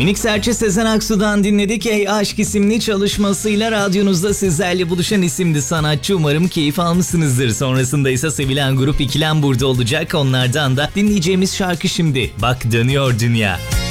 Minik serçe Sezen Aksu'dan dinledik. Ey Aşk isimli çalışmasıyla radyonuzda sizlerle buluşan isimdi sanatçı. Umarım keyif almışsınızdır. Sonrasında ise sevilen grup İkilem burada olacak. Onlardan da dinleyeceğimiz şarkı şimdi. Bak dönüyor dünya.